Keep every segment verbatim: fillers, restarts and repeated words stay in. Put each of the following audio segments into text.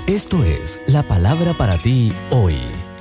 Esto es la palabra para ti hoy.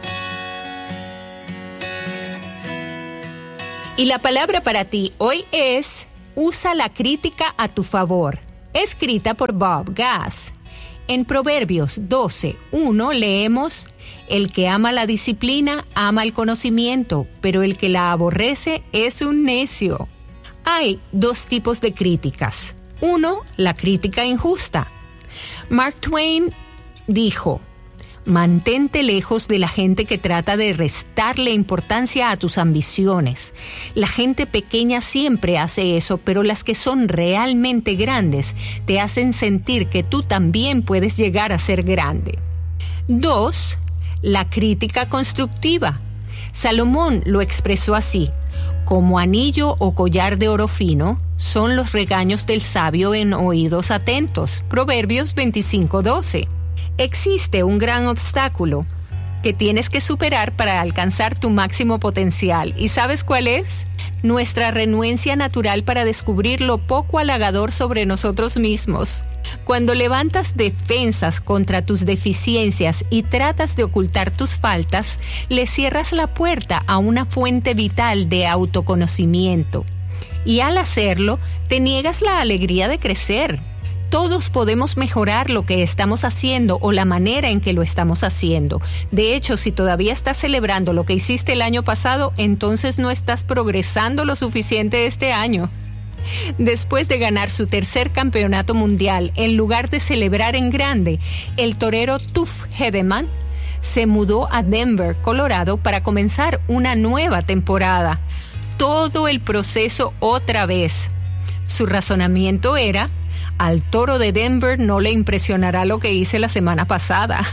Y la palabra para ti hoy es: usa la crítica a tu favor. Escrita por Bob Gass. En Proverbios doce uno leemos: el que ama la disciplina ama el conocimiento, pero el que la aborrece es un necio. Hay dos tipos de críticas. Uno, la crítica injusta. Mark Twain dijo: mantente lejos de la gente que trata de restarle importancia a tus ambiciones. La gente pequeña siempre hace eso, pero las que son realmente grandes te hacen sentir que tú también puedes llegar a ser grande. Dos, la crítica constructiva. Salomón lo expresó así: como anillo o collar de oro fino son los regaños del sabio en oídos atentos. Proverbios veinticinco doce. Existe un gran obstáculo que tienes que superar para alcanzar tu máximo potencial. ¿Y sabes cuál es? Nuestra renuencia natural para descubrir lo poco halagador sobre nosotros mismos. Cuando levantas defensas contra tus deficiencias y tratas de ocultar tus faltas, le cierras la puerta a una fuente vital de autoconocimiento. Y al hacerlo, te niegas la alegría de crecer. Todos podemos mejorar lo que estamos haciendo o la manera en que lo estamos haciendo. De hecho, si todavía estás celebrando lo que hiciste el año pasado, entonces no estás progresando lo suficiente este año. Después de ganar su tercer campeonato mundial, en lugar de celebrar en grande, el torero Tuff Hedemann se mudó a Denver, Colorado, para comenzar una nueva temporada. Todo el proceso otra vez. Su razonamiento era: al toro de Denver no le impresionará lo que hice la semana pasada.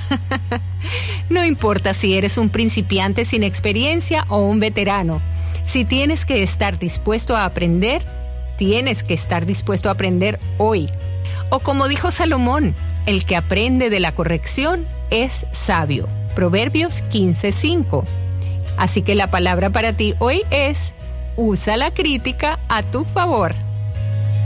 No importa si eres un principiante sin experiencia o un veterano. Si tienes que estar dispuesto a aprender, tienes que estar dispuesto a aprender hoy. O como dijo Salomón: el que aprende de la corrección es sabio. Proverbios quince cinco. Así que la palabra para ti hoy es: usa la crítica a tu favor.